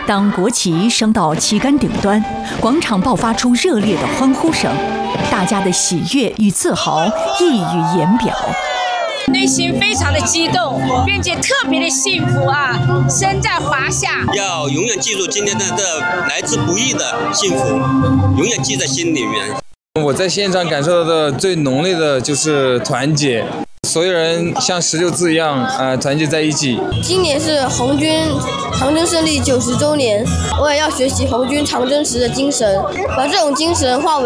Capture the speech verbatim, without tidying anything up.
当国旗升到旗杆顶端，广场爆发出热烈的欢呼声，大家的喜悦与自豪溢于言表。 内心非常的激动，并且特别的幸福啊！身在华夏， 要永远记住今天的这来之不易的幸福，永远记在心里面。 我在现场感受到的最浓烈的就是团结，所有人像十六字一样，呃，团结在一起。 今年是红军长征胜利九十周年，我也要学习红军长征时的精神，把这种精神化为